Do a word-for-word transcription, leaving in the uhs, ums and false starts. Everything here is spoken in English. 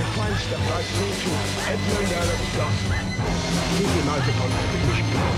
climb step right through to Edmund out of dust. Keep your microphone.